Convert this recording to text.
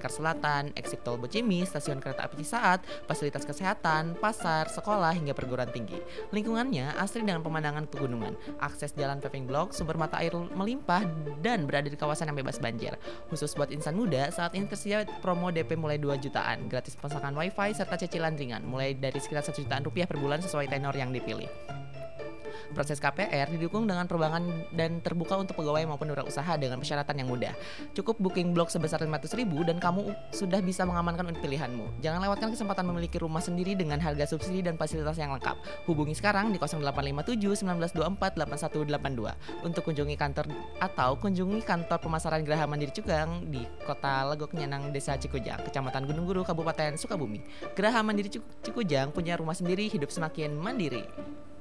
Kars Selatan, exit tol Bocimi, stasiun kereta api Cisaat, fasilitas kesehatan, pasar, sekolah, hingga perguruan tinggi. Lingkungannya asri dengan pemandangan pegunungan, akses jalan paving block, sumber mata air melimpah, dan berada di kawasan yang bebas banjir. Khusus buat insan muda, saat ini tersedia promo DP mulai 2 jutaan, gratis pasangan wifi, serta cicilan ringan, mulai dari sekitar 1 jutaan rupiah per bulan sesuai tenor yang dipilih. Proses KPR didukung dengan perbankan dan terbuka untuk pegawai maupun wirausaha dengan persyaratan yang mudah. Cukup booking blok sebesar 500.000 dan kamu sudah bisa mengamankan unit pilihanmu. Jangan lewatkan kesempatan memiliki rumah sendiri dengan harga subsidi dan fasilitas yang lengkap. Hubungi sekarang di 0857 1924 8182 untuk kunjungi kantor atau kunjungi kantor pemasaran Geraha Mandiri Cukang di Kota Legok Nyenang, Desa Cikujang, Kecamatan Gunung Guru, Kabupaten Sukabumi. Geraha Mandiri Cikujang punya rumah sendiri, hidup semakin mandiri.